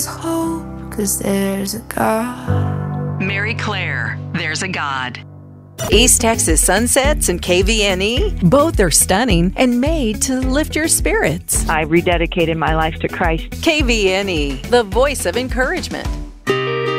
Hope, 'cause there's a God. Mary Claire, There's a God. East Texas Sunsets and KVNE, both are stunning and made to lift your spirits. I rededicated my life to Christ. KVNE, the voice of encouragement.